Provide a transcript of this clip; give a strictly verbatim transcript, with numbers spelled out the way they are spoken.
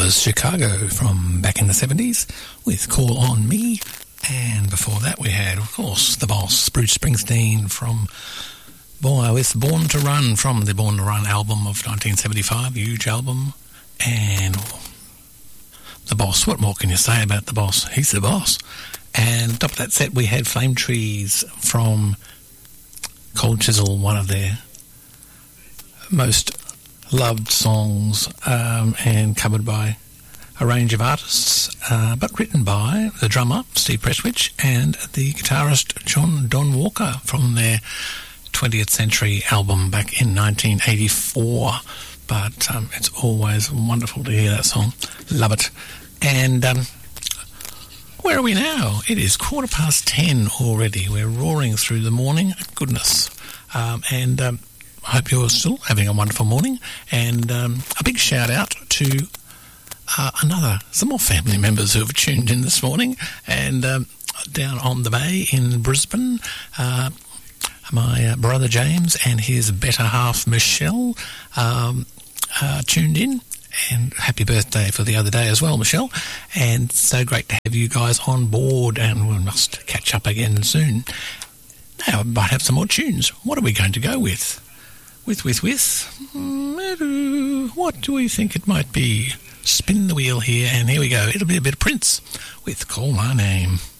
was Chicago from back in the seventies with Call On Me. And before that we had, of course, the boss, Bruce Springsteen from boy, with Born to Run from the Born to Run album of nineteen seventy-five, huge album. And the boss, what more can you say about the boss? He's the boss. And top of that set we had Flame Trees from Cold Chisel, one of their most loved songs, um, and covered by a range of artists, uh, but written by the drummer Steve Prestwich and the guitarist John Don Walker from their twentieth Century album back in nineteen eighty-four. But um, it's always wonderful to hear that song. Love it. And um, where are we now? It is quarter past ten already. We're roaring through the morning. Goodness. Um, and um, I hope you're still having a wonderful morning. And um, a big shout out to uh, another, some more family members who have tuned in this morning. And um, down on the bay in Brisbane, uh, my uh, brother James and his better half Michelle um, uh, tuned in. And happy birthday for the other day as well, Michelle. And so great to have you guys on board, and we must catch up again soon. Now, I might have some more tunes. What are we going to go with? With, with, with? What do we think it might be? Spin the wheel here, and here we go. It'll be a bit of Prince with Call My Name.